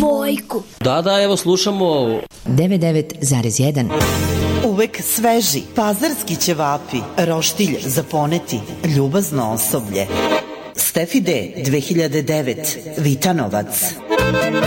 Dvojku. Da, evo slušamo 99,1. Uvek sveži pazarski ćevapi, roštilj za poneti, ljubazno osoblje. Stefi D 2009, Vitanovac.